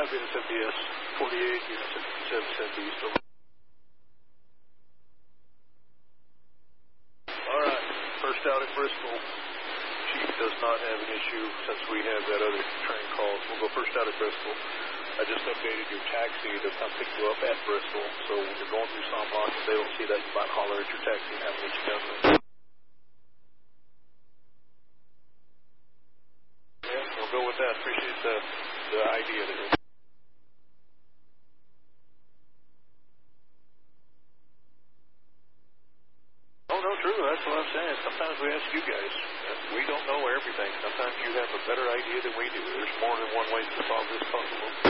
Venus MDS 48, units 57 East. All right, first out at Bristol. Chief does not have an issue since we have that other train call. So we'll go first out at Bristol. I just updated your taxi to come pick you up at Bristol. So when you're going through San Marcos, if they don't see that, you might holler at your taxi and have them get you down there. Yeah, we'll go with that. Appreciate the idea there. Oh, no, true. That's what I'm saying. Sometimes we ask you guys. We don't know everything. Sometimes you have a better idea than we do. There's more than one way to solve this puzzle.